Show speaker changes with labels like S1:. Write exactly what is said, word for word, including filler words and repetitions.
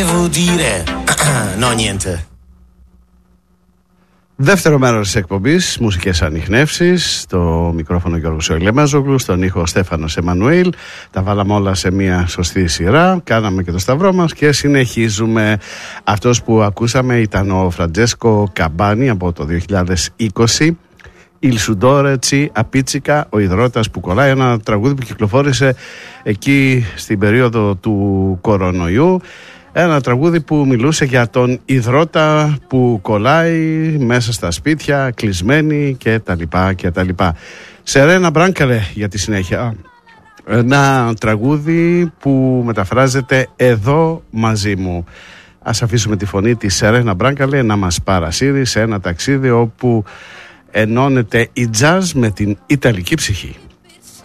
S1: Δεύτερο μέρος της εκπομπής, μουσικές ανιχνεύσεις. Στο μικρόφωνο Γιώργος Ηλεμέζογλου, στον ήχο Στέφανος Εμμανουήλ. Τα βάλαμε όλα σε μια σωστή σειρά. Κάναμε και το σταυρό μας και συνεχίζουμε. Αυτός που ακούσαμε ήταν ο Φραντζέσκο Καμπάνι από το δύο χιλιάδες είκοσι. Il sudore ci appiccica, ο υδρότας που κολλάει, ένα τραγούδι που κυκλοφόρησε εκεί στην περίοδο του κορονοϊού. Ένα τραγούδι που μιλούσε για τον υδρότα που κολλάει μέσα στα σπίτια, κλεισμένοι και τα λοιπά και τα λοιπά. Σερένα Μπράνκαλε για τη συνέχεια. Ένα τραγούδι που μεταφράζεται «Εδώ μαζί μου». Ας αφήσουμε τη φωνή της Σερένα Μπράνκαλε να μας παρασύρει σε ένα ταξίδι όπου ενώνεται η jazz με την ιταλική ψυχή.